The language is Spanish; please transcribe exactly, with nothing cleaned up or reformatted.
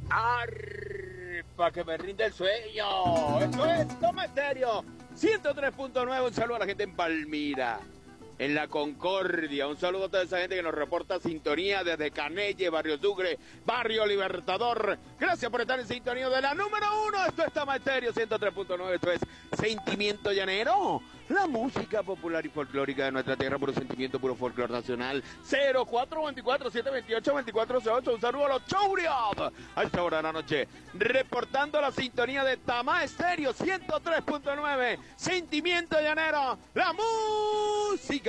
Arpa, que me rinde el sueño. Esto es Toma Estéreo ciento tres punto nueve. Un saludo a la gente en Palmira, en La Concordia. Un saludo a toda esa gente que nos reporta sintonía desde Canelle, Barrio Sucre, Barrio Libertador. Gracias por estar en sintonía de la número uno. Esto es Toma Estéreo ciento tres punto nueve. Esto es Sentimiento Llanero, la música popular y folclórica de nuestra tierra, puro sentimiento, puro folclor nacional. Cero cuatro veinticuatro, setecientos veintiocho, veinticuatro cero ocho. Un saludo a los Chourios a esta hora de la noche, reportando la sintonía de Tama Estéreo ciento tres punto nueve. Sentimiento Llanero, la música